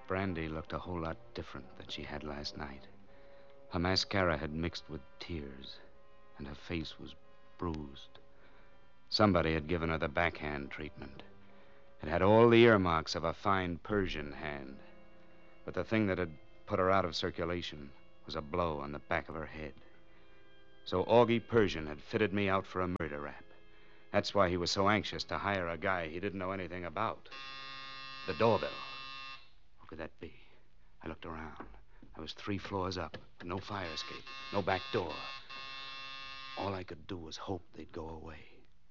Brandy looked a whole lot different than she had last night. Her mascara had mixed with tears, and her face was bruised. Somebody had given her the backhand treatment. It had all the earmarks of a fine Persian hand. But the thing that had put her out of circulation was a blow on the back of her head. So Augie Persian had fitted me out for a murder rap. That's why he was so anxious to hire a guy he didn't know anything about. The doorbell. Who could that be? I looked around. I was 3 floors up. No fire escape. No back door. All I could do was hope they'd go away.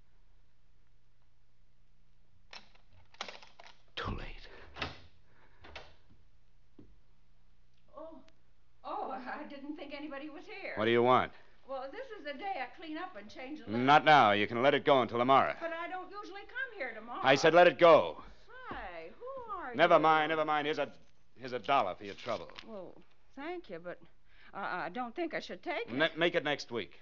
Too late. Oh, I didn't think anybody was here. What do you want? Well, this is the day I clean up and change the litter. Not now. You can let it go until tomorrow. But I don't usually come here tomorrow. I said let it go. Hi, who are you? Never mind. Here's a dollar for your trouble. Well, thank you, but I don't think I should take it. Make it next week.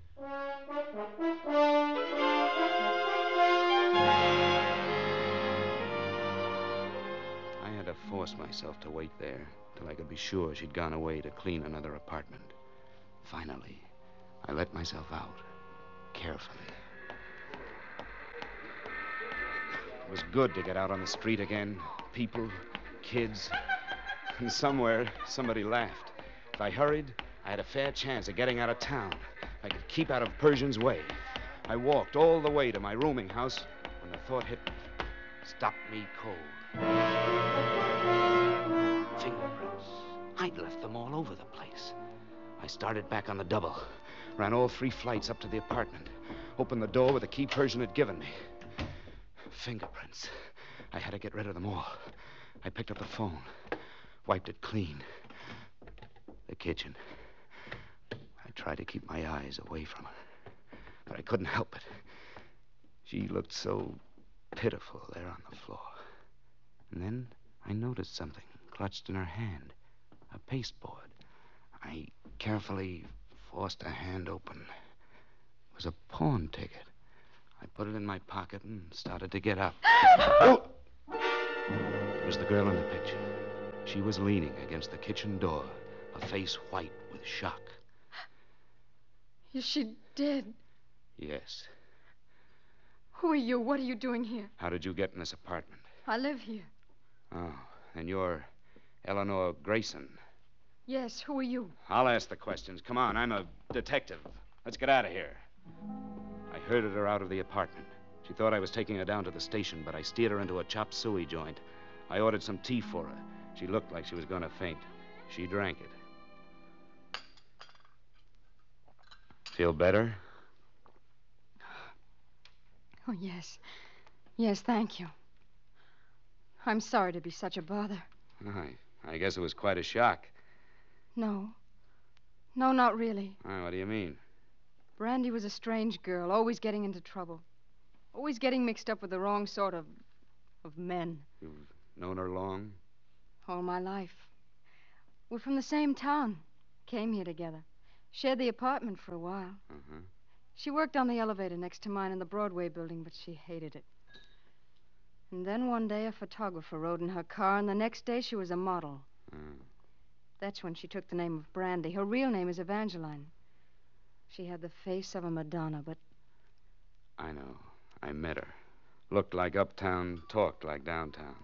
I had to force myself to wait there till I could be sure she'd gone away to clean another apartment. Finally, I let myself out, carefully. It was good to get out on the street again. People, kids, and somewhere somebody laughed. If I hurried, I had a fair chance of getting out of town. I could keep out of Persian's way. I walked all the way to my rooming house when the thought hit me. Stopped me cold. Fingerprints. I'd left them all over the place. I started back on the double. Ran all 3 flights up to the apartment. Opened the door with the key Persian had given me. Fingerprints. I had to get rid of them all. I picked up the phone. Wiped it clean. The kitchen. I tried to keep my eyes away from her. But I couldn't help it. She looked so pitiful there on the floor. And then I noticed something clutched in her hand. A pasteboard. I carefully forced her hand open. It was a pawn ticket. I put it in my pocket and started to get up. Oh! It was the girl in the picture. She was leaning against the kitchen door, her face white with shock. Is she dead? Yes. Who are you? What are you doing here? How did you get in this apartment? I live here. Oh, and you're Eleanor Grayson. Yes, who are you? I'll ask the questions. Come on, I'm a detective. Let's get out of here. I herded her out of the apartment. She thought I was taking her down to the station, but I steered her into a chop suey joint. I ordered some tea for her. She looked like she was going to faint. She drank it. Feel better? Oh, yes. Yes, thank you. I'm sorry to be such a bother. I guess it was quite a shock. No. No, not really. What do you mean? Brandy was a strange girl, always getting into trouble. Always getting mixed up with the wrong sort of men. You've known her long? All my life. We're from the same town. Came here together. Shared the apartment for a while. Uh-huh. She worked on the elevator next to mine in the Broadway building, but she hated it. And then one day a photographer rode in her car, and the next day she was a model. That's when she took the name of Brandy. Her real name is Evangeline. She had the face of a Madonna, but... I know. I met her. Looked like uptown, talked like downtown.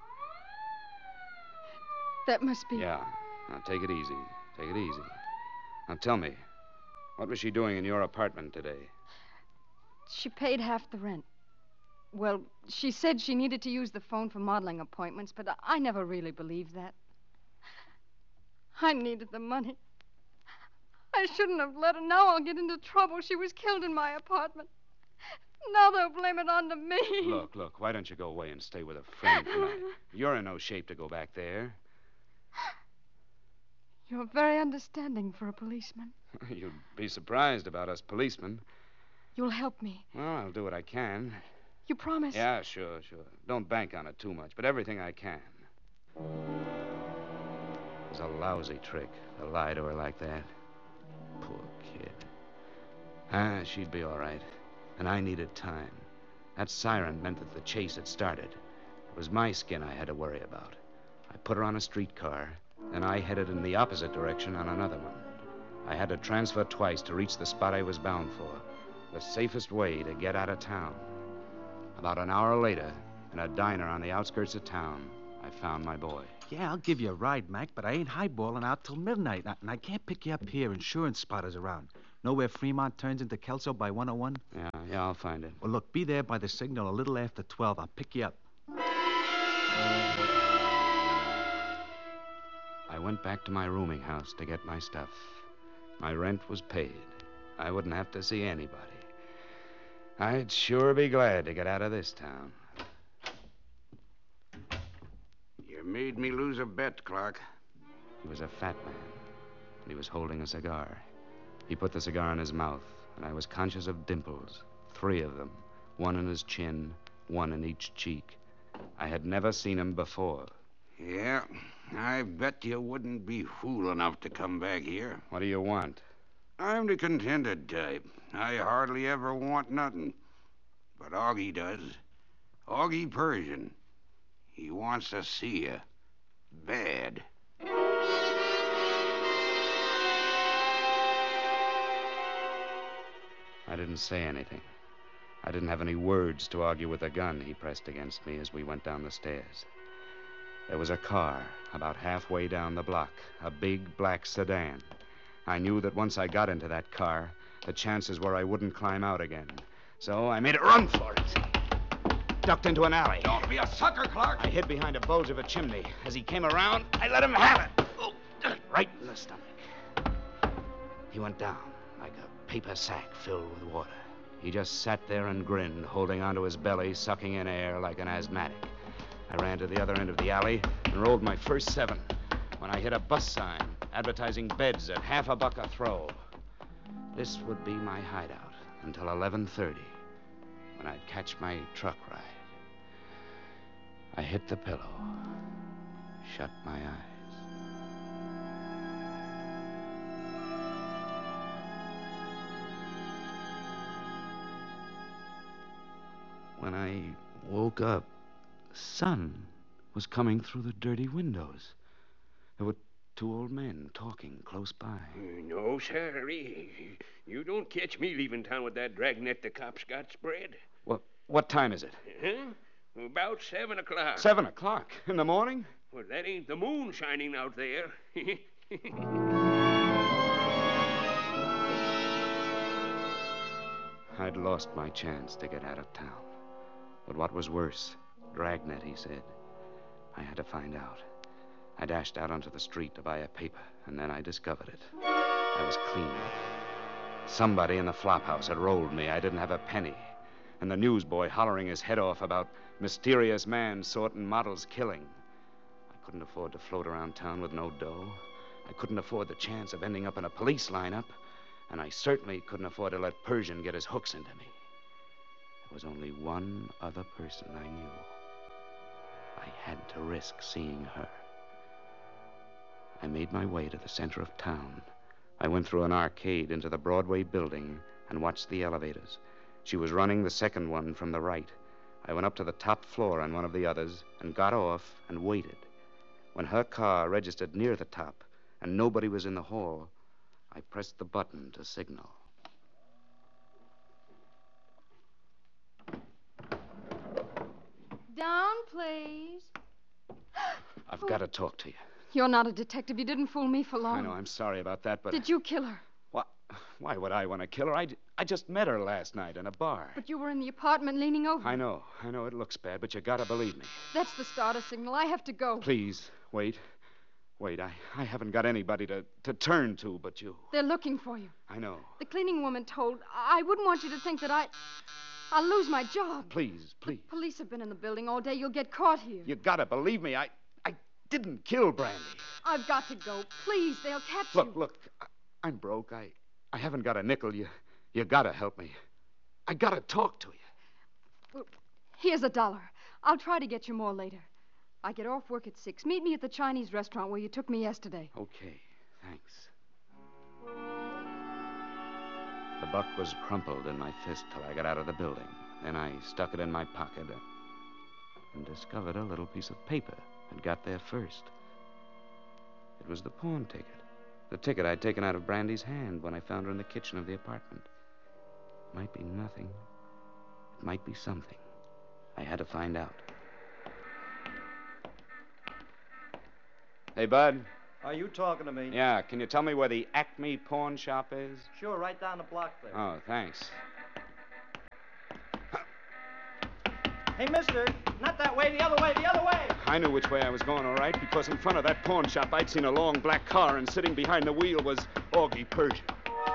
That must be... Yeah. Now, take it easy. Take it easy. Now, tell me, what was she doing in your apartment today? She paid half the rent. Well, she said she needed to use the phone for modeling appointments, but I never really believed that. I needed the money. I shouldn't have let her. Now I'll get into trouble. She was killed in my apartment. Now they'll blame it on to me. Look, why don't you go away and stay with a friend tonight? You're in no shape to go back there. You're very understanding for a policeman. You'd be surprised about us policemen. You'll help me. Well, I'll do what I can. You promise? Yeah, sure. Don't bank on it too much, but everything I can. It was a lousy trick to lie to her like that. Poor kid. She'd be all right. And I needed time. That siren meant that the chase had started. It was my skin I had to worry about. I put her on a streetcar. Then I headed in the opposite direction on another one. I had to transfer twice to reach the spot I was bound for. The safest way to get out of town. About an hour later, in a diner on the outskirts of town, I found my boy. Yeah, I'll give you a ride, Mac, but I ain't highballing out till midnight, and I can't pick you up here. Insurance spotters around. Know where Fremont turns into Kelso by 101? Yeah, I'll find it. Well, look, be there by the signal a little after 12. I'll pick you up. I went back to my rooming house to get my stuff. My rent was paid. I wouldn't have to see anybody. I'd sure be glad to get out of this town. You made me lose a bet, Clark. He was a fat man, and he was holding a cigar. He put the cigar in his mouth, and I was conscious of dimples, 3 of them, one in his chin, one in each cheek. I had never seen him before. Yeah, I bet you wouldn't be fool enough to come back here. What do you want? I'm the contented type. I hardly ever want nothing. But Augie does. Augie Persian. He wants to see you. Bad. I didn't say anything. I didn't have any words to argue with the gun he pressed against me as we went down the stairs. There was a car about halfway down the block, a big black sedan. I knew that once I got into that car, the chances were I wouldn't climb out again. So I made a run for it. Ducked into an alley. Don't be a sucker, Clark. I hid behind a bulge of a chimney. As he came around, I let him have it. Oh, right in the stomach. He went down like a paper sack filled with water. He just sat there and grinned, holding onto his belly, sucking in air like an asthmatic. I ran to the other end of the alley and rolled my first 7 when I hit a bus sign advertising beds at $50 a throw. This would be my hideout until 11:30, when I'd catch my truck ride. I hit the pillow, shut my eyes. When I woke up, the sun was coming through the dirty windows. There were 2 old men talking close by. No, sir. You don't catch me leaving town with that dragnet the cops got spread. What time is it? Huh? About 7 o'clock. 7 o'clock in the morning? Well, that ain't the moon shining out there. I'd lost my chance to get out of town. But what was worse, Dragnet, he said. I had to find out. I dashed out onto the street to buy a paper, and then I discovered it. I was clean. Somebody in the flop house had rolled me. I didn't have a penny. And the newsboy hollering his head off about mysterious man sorting models killing. I couldn't afford to float around town with no dough. I couldn't afford the chance of ending up in a police lineup. And I certainly couldn't afford to let Persian get his hooks into me. There was only one other person I knew. I had to risk seeing her. I made my way to the center of town. I went through an arcade into the Broadway building and watched the elevators. She was running the second one from the right. I went up to the top floor on one of the others and got off and waited. When her car registered near the top and nobody was in the hall, I pressed the button to signal. Down, please. I've got to talk to you. You're not a detective. You didn't fool me for long. I know, I'm sorry about that, but... Did you kill her? What? Why would I want to kill her? I just met her last night in a bar. But you were in the apartment leaning over. I know it looks bad, but you gotta believe me. That's the starter signal. I have to go. Please, wait. I haven't got anybody to turn to but you. They're looking for you. I know. The cleaning woman told... I wouldn't want you to think that I'll lose my job. Please. The police have been in the building all day. You'll get caught here. You gotta believe me. I didn't kill Brandy. I've got to go. Please, they'll catch you. Look, I'm broke. I haven't got a nickel. You gotta help me. I gotta talk to you. Well, here's $1. I'll try to get you more later. I get off work at 6. Meet me at the Chinese restaurant where you took me yesterday. Okay, thanks. The buck was crumpled in my fist till I got out of the building. Then I stuck it in my pocket and discovered a little piece of paper had got there first. It was the pawn ticket. The ticket I'd taken out of Brandy's hand when I found her in the kitchen of the apartment. It might be nothing. It might be something. I had to find out. Hey, Bud. Are you talking to me? Yeah, can you tell me where the Acme pawn shop is? Sure, right down the block there. Oh, thanks. Hey, mister, not that way, the other way, the other way! I knew which way I was going, all right, because in front of that pawn shop I'd seen a long black car, and sitting behind the wheel was Augie Persian.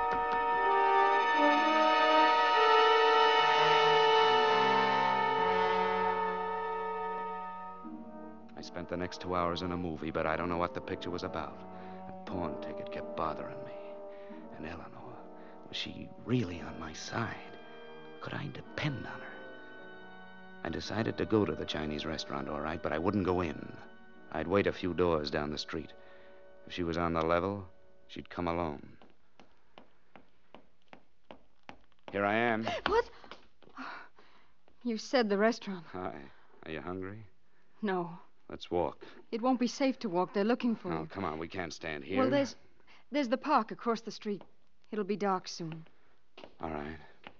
I spent the next 2 hours in a movie, but I don't know what the picture was about. That pawn ticket kept bothering me. And Eleanor, was she really on my side? Could I depend on her? I decided to go to the Chinese restaurant, all right, but I wouldn't go in. I'd wait a few doors down the street. If she was on the level, she'd come alone. Here I am. What? You said the restaurant. Hi. Are you hungry? No. Let's walk. It won't be safe to walk. They're looking for Oh, you. come on. We can't stand here. Well, there's the park across the street. It'll be dark soon. All right.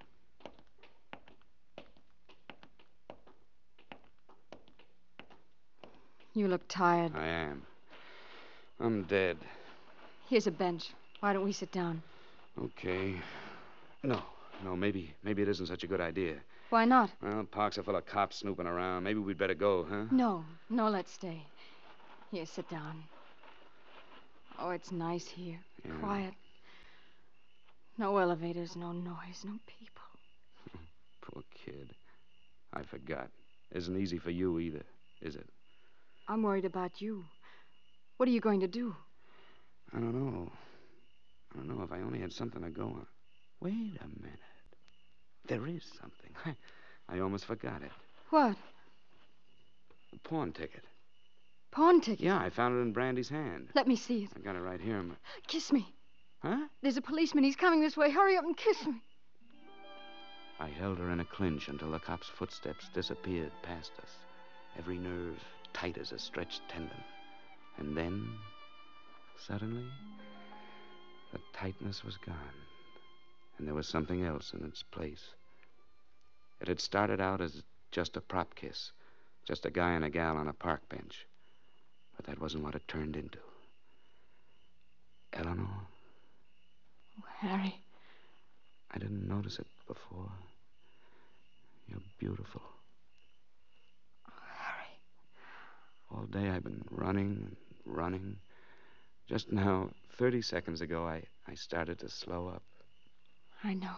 You look tired. I am. I'm dead. Here's a bench. Why don't we sit down? Okay. No, maybe it isn't such a good idea. Why not? Well, parks are full of cops snooping around. Maybe we'd better go, huh? No, let's stay. Here, sit down. Oh, it's nice here. Yeah. Quiet. No elevators, no noise, no people. Poor kid. I forgot. Isn't easy for you either, is it? I'm worried about you. What are you going to do? I don't know. If I only had something to go on. Wait a minute. There is something. I almost forgot it. What? The pawn ticket. Pawn ticket? Yeah, I found it in Brandy's hand. Let me see it. I got it right here. Kiss me. Huh? There's a policeman. He's coming this way. Hurry up and kiss me. I held her in a clinch until the cop's footsteps disappeared past us. Every nerve tight as a stretched tendon. And then, suddenly, the tightness was gone. And there was something else in its place. It had started out as just a prop kiss. Just a guy and a gal on a park bench. But that wasn't what it turned into. Eleanor, Oh, Harry. I didn't notice it before. You're beautiful. Oh, Harry. All day I've been running and running. Just now, 30 seconds ago, I started to slow up. I know.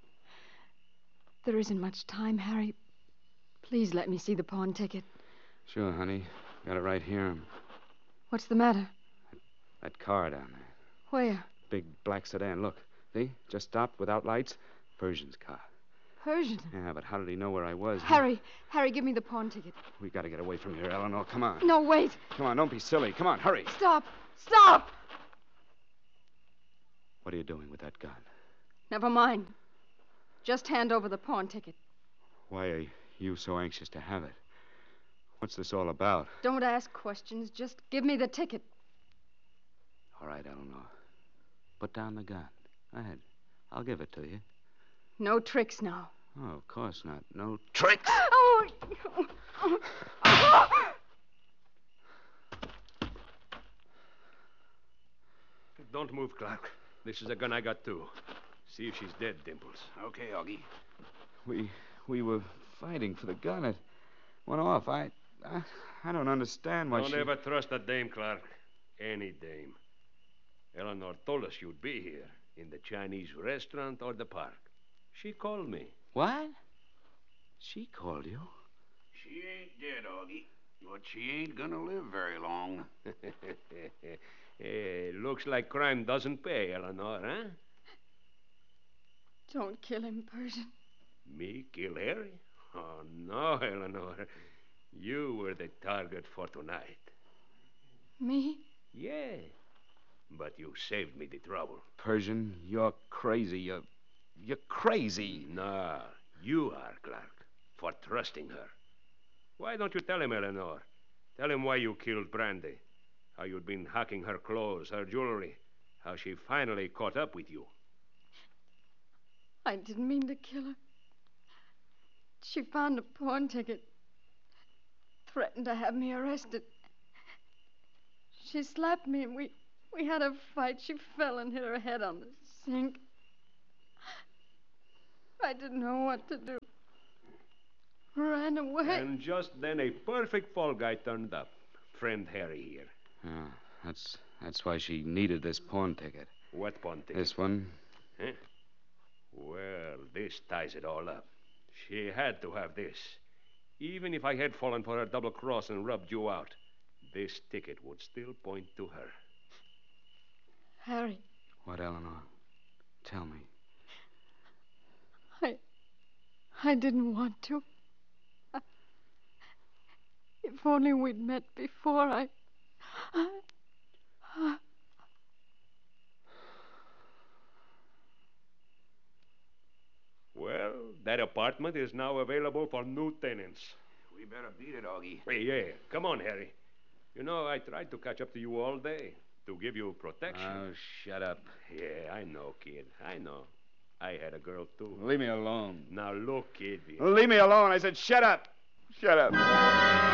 There isn't much time, Harry. Please let me see the pawn ticket. Sure, honey. Got it right here. What's the matter? That car down there. Where? Big black sedan. Look. See? Just stopped without lights. Persian's car. Persian. Yeah, but how did he know where I was? Harry, give me the pawn ticket. We got to get away from here, Eleanor. Come on. No, wait. Come on, don't be silly. Come on, hurry. Stop. Stop! What are you doing with that gun? Never mind. Just hand over the pawn ticket. Why are you so anxious to have it? What's this all about? Don't ask questions. Just give me the ticket. All right, Eleanor. Put down the gun. Go ahead. I'll give it to you. No tricks now. Oh, of course not. No tricks. Oh! Don't move, Clark. This is a gun I got, too. See if she's dead, Dimples. Okay, Augie. We were fighting for the gun. It went off. I don't understand why Don't she... ever trust a dame, Clark. Any dame. Eleanor told us you'd be here, in the Chinese restaurant or the park. She called me. What? She called you? She ain't dead, Augie. But she ain't gonna live very long. Looks like crime doesn't pay, Eleanor, huh? Don't kill him, Persian. Me kill Harry? Oh, no, Eleanor. You were the target for tonight. Me? Yeah. But you saved me the trouble. Persian, you're crazy. You're crazy. No, you are, Clark, for trusting her. Why don't you tell him, Eleanor? Tell him why you killed Brandy. How you'd been hacking her clothes, her jewelry. How she finally caught up with you. I didn't mean to kill her. She found a pawn ticket. Threatened to have me arrested. She slapped me and we had a fight. She fell and hit her head on the sink. I didn't know what to do. Ran away. And just then a perfect fall guy turned up. Friend Harry here. Oh, that's why she needed this pawn ticket. What pawn ticket? This one. Huh? Well, this ties it all up. She had to have this. Even if I had fallen for her double cross and rubbed you out, this ticket would still point to her. Harry. What, Eleanor? Tell me. I didn't want to. If only we'd met before, Well, that apartment is now available for new tenants. We better beat it, Augie. Hey, yeah. Come on, Harry. You know, I tried to catch up to you all day to give you protection. Oh, shut up. Yeah, I know, kid. I know. I had a girl, too. Leave me alone. Now, look, kid. Leave me alone. I said shut up. Shut up.